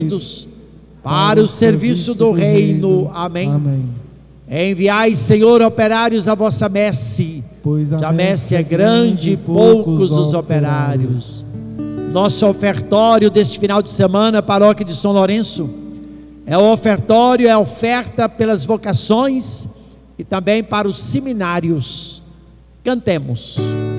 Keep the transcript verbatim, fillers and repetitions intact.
para o serviço do reino. Amém. Amém. Enviai, Senhor, operários à vossa messe, pois a messe é grande e poucos os operários. Nosso ofertório deste final de semana, paróquia de São Lourenço, é o ofertório, é a oferta pelas vocações e também para os seminários. Cantemos.